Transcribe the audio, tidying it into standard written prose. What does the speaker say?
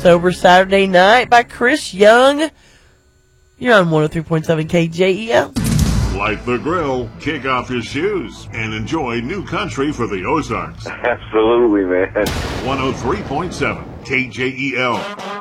Sober Saturday Night by Chris Young. You're on 103.7 KJEL. Light the grill, kick off your shoes, and enjoy new country for the Ozarks. Absolutely, man. 103.7 KJEL.